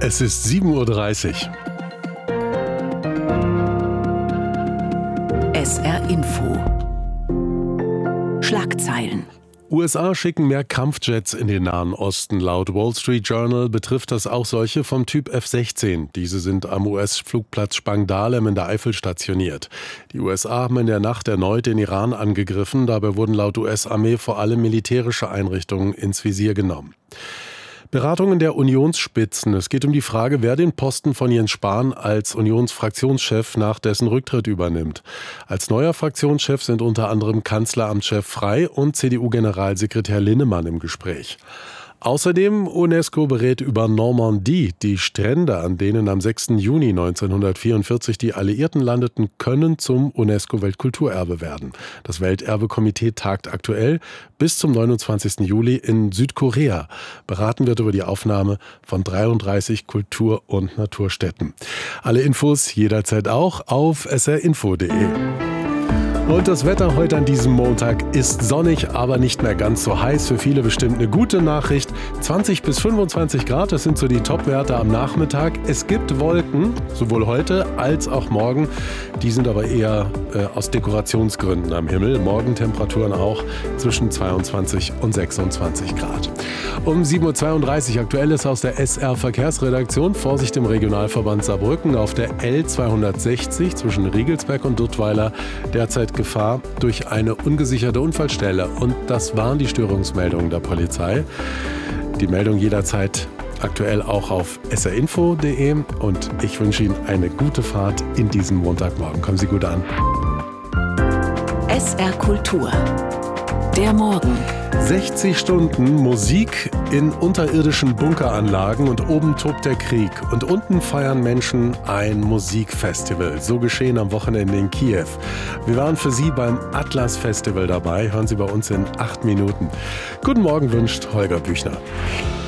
Es ist 7:30 Uhr. SR Info. Schlagzeilen. USA schicken mehr Kampfjets in den Nahen Osten. Laut Wall Street Journal betrifft das auch solche vom Typ F-16. Diese sind am US-Flugplatz Spangdahlem in der Eifel stationiert. Die USA haben in der Nacht erneut den Iran angegriffen. Dabei wurden laut US-Armee vor allem militärische Einrichtungen ins Visier genommen. Beratungen der Unionsspitzen. Es geht um die Frage, wer den Posten von Jens Spahn als Unionsfraktionschef nach dessen Rücktritt übernimmt. Als neuer Fraktionschef sind unter anderem Kanzleramtschef Frey und CDU-Generalsekretär Linnemann im Gespräch. Außerdem UNESCO berät über Normandie. Die Strände, an denen am 6. Juni 1944 die Alliierten landeten, können zum UNESCO-Weltkulturerbe werden. Das Welterbekomitee tagt aktuell bis zum 29. Juli in Südkorea. Beraten wird über die Aufnahme von 33 Kultur- und Naturstätten. Alle Infos jederzeit auch auf srinfo.de. Und das Wetter heute an diesem Montag ist sonnig, aber nicht mehr ganz so heiß. Für viele bestimmt eine gute Nachricht. 20 bis 25 Grad, das sind so die Topwerte am Nachmittag. Es gibt Wolken, sowohl heute als auch morgen. Die sind aber eher aus Dekorationsgründen am Himmel. Morgentemperaturen auch zwischen 22 und 26 Grad. Um 7:32 Uhr aktuell ist aus der SR Verkehrsredaktion. Vorsicht im Regionalverband Saarbrücken auf der L260 zwischen Riegelsberg und Duttweiler. Derzeit Gefahr durch eine ungesicherte Unfallstelle. Und das waren die Störungsmeldungen der Polizei. Die Meldung jederzeit aktuell auch auf srinfo.de. Und ich wünsche Ihnen eine gute Fahrt in diesem Montagmorgen. Kommen Sie gut an. SR Kultur. Der Morgen. 60 Stunden Musik in unterirdischen Bunkeranlagen und oben tobt der Krieg. Und unten feiern Menschen ein Musikfestival. So geschehen am Wochenende in Kiew. Wir waren für Sie beim Atlas Festival dabei. Hören Sie bei uns in 8 Minuten. Guten Morgen wünscht Holger Büchner.